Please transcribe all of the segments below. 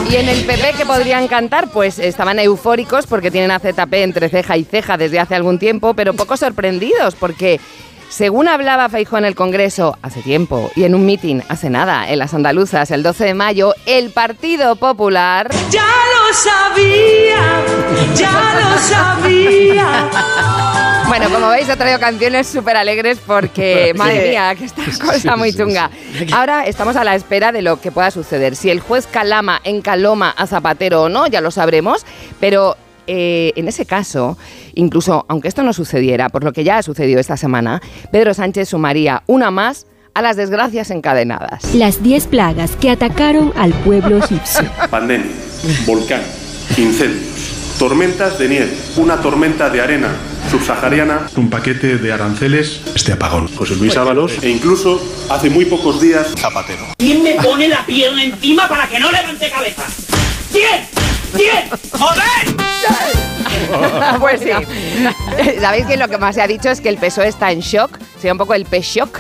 Y en el PP, ¿qué podrían cantar? Pues estaban eufóricos porque tienen a ZP entre ceja y ceja desde hace algún tiempo, pero poco sorprendidos porque, según hablaba Feijóo en el Congreso hace tiempo y en un mitin hace nada en las andaluzas el 12 de mayo, el Partido Popular... ¡Ya lo sabía! ¡Ya lo sabía! Bueno, como veis, he traído canciones súper alegres porque, madre mía, que esta cosa muy chunga. Ahora estamos a la espera de lo que pueda suceder. Si el juez encaloma a Zapatero o no, ya lo sabremos, pero... en ese caso, incluso aunque esto no sucediera, por lo que ya ha sucedido esta semana, Pedro Sánchez sumaría una más a las desgracias encadenadas. Las 10 plagas que atacaron al pueblo egipcio. Pandemia, volcán, incendios, tormentas de nieve, una tormenta de arena subsahariana, un paquete de aranceles, este apagón. José Luis Ábalos e incluso hace muy pocos días Zapatero. ¿Quién me pone la pierna encima para que no levante cabeza? ¿Quién? ¿Quién? ¡Joder! Pues sí. ¿Sabéis que lo que más se ha dicho es que el PSOE está en shock? Sería un poco el PSOC.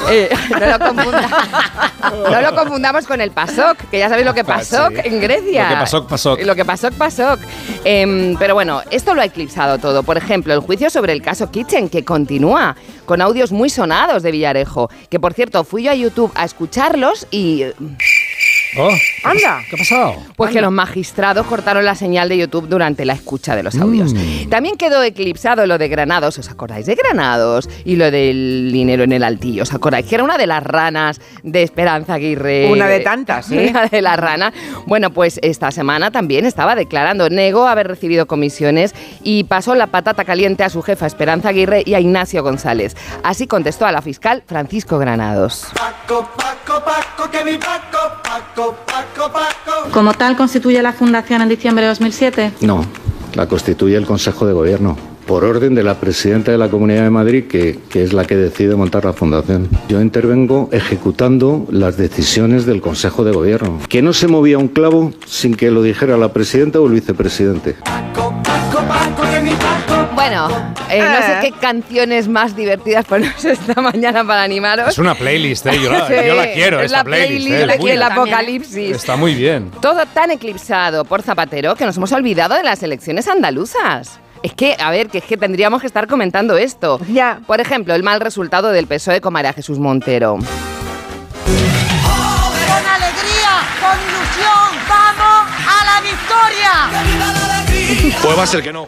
No lo confundamos con el PASOK, que ya sabéis lo que pasó en Grecia. Lo que pasó. Pero bueno, esto lo ha eclipsado todo. Por ejemplo, el juicio sobre el caso Kitchen, que continúa con audios muy sonados de Villarejo. Que, por cierto, fui yo a YouTube a escucharlos y... Oh, ¡Anda! ¿Qué ha pasado? Pues que los magistrados cortaron la señal de YouTube durante la escucha de los audios. También quedó eclipsado lo de Granados. ¿Os acordáis de Granados? Y lo del dinero en el altillo. ¿Os acordáis? Que era una de las ranas de Esperanza Aguirre. Una de tantas, ¿sí? Una de las ranas. Bueno, pues esta semana también estaba declarando. Negó haber recibido comisiones y pasó la patata caliente a su jefa Esperanza Aguirre y a Ignacio González. Así contestó a la fiscal Francisco Granados. Paco, que mi Paco. ¿Como tal constituye la fundación en diciembre de 2007? No, la constituye el Consejo de Gobierno, por orden de la presidenta de la Comunidad de Madrid, que es la que decide montar la fundación. Yo intervengo ejecutando las decisiones del Consejo de Gobierno. Que no se movía un clavo sin que lo dijera la presidenta o el vicepresidente. Paco, que mi Paco. Bueno, no sé qué canciones más divertidas ponemos esta mañana para animaros. Es una playlist, yo la quiero, es esta la playlist. de el apocalipsis. Está muy bien. Todo tan eclipsado por Zapatero que nos hemos olvidado de las elecciones andaluzas. Es que tendríamos que estar comentando esto. Ya. Por ejemplo, el mal resultado del PSOE con María Jesús Montero. Con alegría, con ilusión, ¡vamos a la victoria! Pues va a ser que no.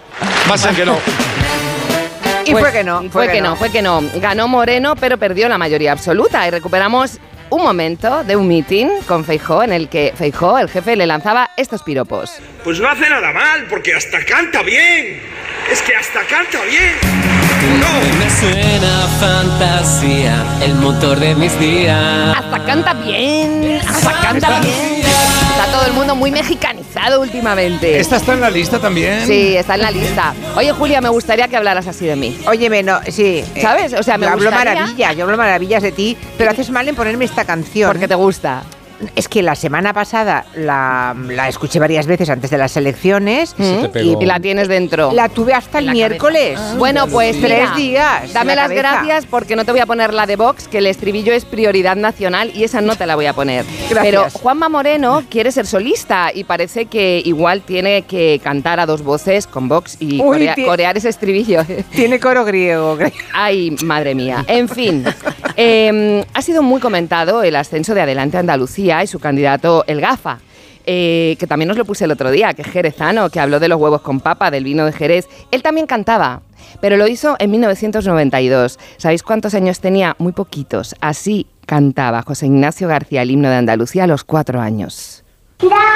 Y Pues, fue que no. Ganó Moreno, pero perdió la mayoría absoluta. Y recuperamos un momento de un mitin con Feijóo en el que Feijóo, el jefe, le lanzaba estos piropos. Pues no hace nada mal, porque hasta canta bien. Es que hasta canta bien. Me suena fantasía, el motor de mis días. Hasta canta bien. Está todo el mundo muy mexicanizado últimamente. ¿Esta está en la lista también? Sí, está en la lista. Oye, Julia, me gustaría que hablaras así de mí. Óyeme, no, sí. ¿Sabes? O sea, yo hablo maravillas de ti, pero haces mal en ponerme esta canción. Porque te gusta. Es que la semana pasada la escuché varias veces antes de las elecciones y la tienes dentro. La tuve hasta el miércoles. Bueno, pues 3 días. Dame las gracias porque no te voy a poner la de Vox, que el estribillo es prioridad nacional y esa no te la voy a poner. Gracias. Pero Juanma Moreno quiere ser solista y parece que igual tiene que cantar a dos voces con Vox y corear ese estribillo. Tiene coro griego. Ay, madre mía. En fin, ha sido muy comentado el ascenso de Adelante Andalucía y su candidato El Gafa, que también nos lo puse el otro día, que es jerezano, que habló de los huevos con papa, del vino de Jerez. Él también cantaba, pero lo hizo en 1992. ¿Sabéis cuántos años tenía? Muy poquitos. Así cantaba José Ignacio García el himno de Andalucía a los 4 años.